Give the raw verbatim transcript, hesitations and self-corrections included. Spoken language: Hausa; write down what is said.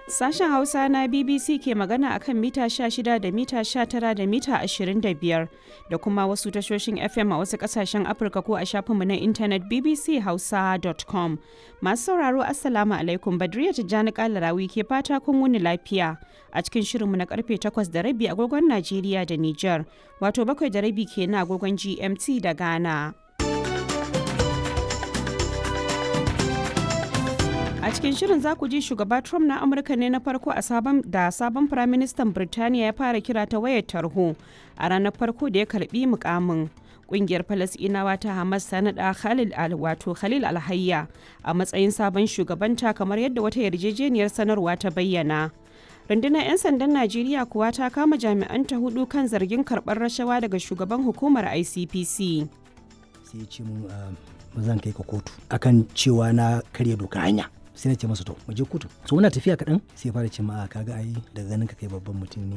Sashen Hausa na B B C ke magana akan mita sha shida da mita sha tara da mita ashirin da biyar da kuma wasu tashoshin F M a wasu kasashen Afirka ko a shafinmu na intanet b b c hausa dot com. Masu sauraro Assalamu alaikum, Badriya Tijjani Kalarawi ke fata kun wuni lafiya a cikin shirinmu na karfe takwas da rabi agogon Najeriya da Nijar, wato bakwai da rabi kenan agogon G M T da Ghana. A cikin shirin za ku ji shugaba Trump na Amurka ne na farko a sabon da sabon firaministan Birtaniya ya fara kira ta wayar tarho a ranar farko da ya karbi mukamin. Kungiyar Falasɗinawa ta Hamas ta naɗa Khalil al wato Khalil Alhayya a matsayin sabon shugabanta kamar yadda wata yarjejeniyar sanarwa ta bayyana. Rundunar 'yan sandan Najeriya kuwa ta kama jami'anta hudu kan zargin karɓar rashawa daga shugaban hukumar I C P C. Sai ya ce mun zan kai ka kotu akan cewa na karya doka hanya. Sai na ce masa to mu je kotu. So muna tafiya kaɗan sai ya fara ce ma kaga ai daga ganin ka kai babban mutum ne